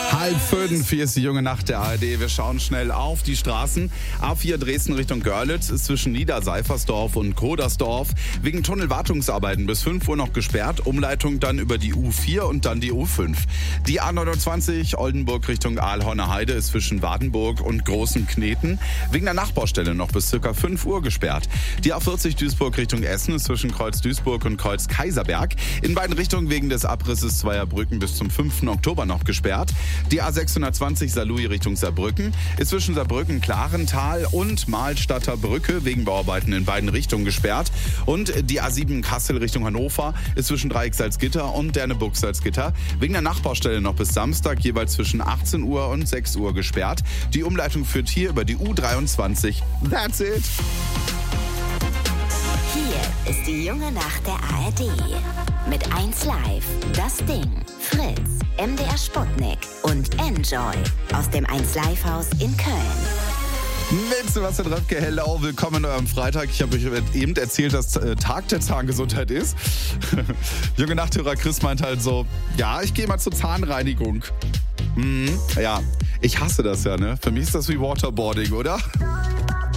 4:30, hier ist die junge Nacht der ARD. Wir schauen schnell auf die Straßen. A4 Dresden Richtung Görlitz ist zwischen Niederseifersdorf und Kodersdorf wegen Tunnelwartungsarbeiten bis 5 Uhr noch gesperrt. Umleitung dann über die U4 und dann die U5. Die A29 Oldenburg Richtung Aalhorner Heide ist zwischen Wardenburg und Großen Kneten wegen der Nachbaustelle noch bis ca. 5 Uhr gesperrt. Die A40 Duisburg Richtung Essen ist zwischen Kreuz Duisburg und Kreuz Kaiserberg in beiden Richtungen wegen des Abrisses zweier Brücken bis zum 5. Oktober noch gesperrt. Die A620 Saarlouis Richtung Saarbrücken ist zwischen Saarbrücken-Klarental und Mahlstadter Brücke wegen Bauarbeiten in beiden Richtungen gesperrt. Und die A7 Kassel Richtung Hannover ist zwischen Dreieck Salzgitter und Derneburg Salzgitter wegen der Nachbaustelle noch bis Samstag jeweils zwischen 18 Uhr und 6 Uhr gesperrt. Die Umleitung führt hier über die U23. That's it! Hier ist die junge Nacht der ARD. Mit 1Live, Das Ding, Fritz, MDR Sputnik und Enjoy aus dem 1Live-Haus in Köln. Willst du was der Dröpke? Hello, willkommen an eurem Freitag. Ich habe euch eben erzählt, dass Tag der Zahngesundheit ist. Junge Nachthörer Chris meint halt so, ja, ich gehe mal zur Zahnreinigung. Ja, ich hasse das ja, ne? Für mich ist das wie Waterboarding, oder?